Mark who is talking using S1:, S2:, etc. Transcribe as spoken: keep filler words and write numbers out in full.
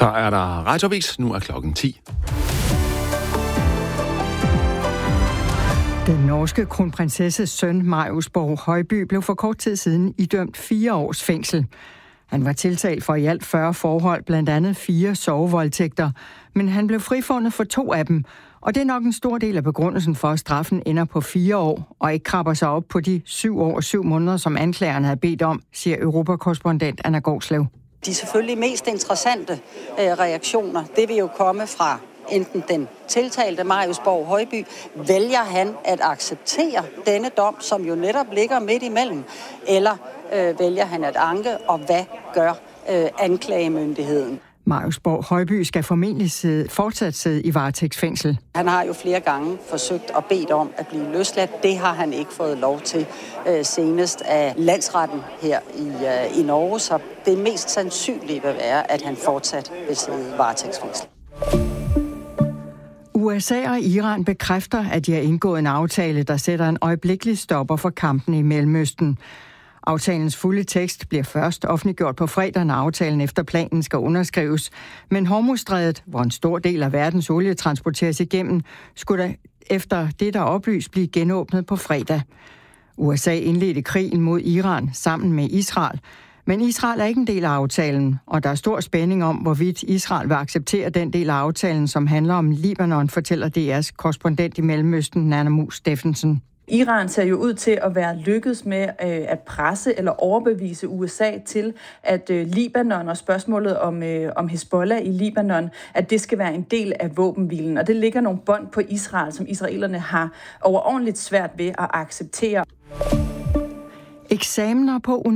S1: Så er der radioavis. Nu er klokken ti.
S2: Den norske kronprinsesses søn, Marius Borg Højby, blev for kort tid siden idømt fire års fængsel. Han var tiltalt for i alt fyrre forhold, blandt andet fire sovevoldtægter, men han blev frifundet for to af dem, og det er nok en stor del af begrundelsen for, at straffen ender på fire år, og ikke krabber sig op på de syv år og syv måneder, som anklageren havde bedt om, siger europakorrespondent Anna Gårdslev.
S3: De selvfølgelig mest interessante øh, reaktioner, det vil jo komme fra enten den tiltalte Marius Borg Højby, vælger han at acceptere denne dom, som jo netop ligger midt imellem, eller øh, vælger han at anke, og hvad gør øh, anklagemyndigheden?
S2: Marius Borg Højby skal formentlig sidde, fortsat sidde i varetægtsfængsel.
S3: Han har jo flere gange forsøgt og bedt om at blive løsladt. Det har han ikke fået lov til øh, senest af landsretten her i, øh, i Norge, så det mest sandsynlige vil være, at han fortsat vil sidde i varetægtsfængsel.
S2: U S A og Iran bekræfter, at de har indgået en aftale, der sætter en øjeblikkelig stopper for kampen i Mellemøsten. Aftalens fulde tekst bliver først offentliggjort på fredag, når aftalen efter planen skal underskrives. Men Hormuzstrædet, hvor en stor del af verdens olie transporteres igennem, skulle der efter det, der er oplyst, blive genåbnet på fredag. U S A indledte krigen mod Iran sammen med Israel. Men Israel er ikke en del af aftalen, og der er stor spænding om, hvorvidt Israel vil acceptere den del af aftalen, som handler om Libanon, fortæller D R's korrespondent i Mellemøsten, Nana Mus Steffensen.
S4: Iran ser jo ud til at være lykkedes med øh, at presse eller overbevise U S A til, at øh, Libanon og spørgsmålet om, øh, om Hezbollah i Libanon, at det skal være en del af våbenhvilen. Og det ligger nogle bånd på Israel, som israelerne har overordentligt svært ved at acceptere.
S2: Eksamener på